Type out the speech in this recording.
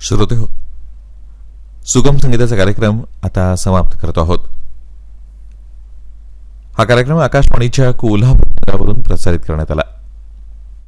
श्रोते हो, सुगम संगीताचा कार्यक्रम आता समाप्त करतो आहोत. हा कार्यक्रम आकाशवाणीच्या कोल्हापूर केंद्रावरून प्रसारित करण्यात आला.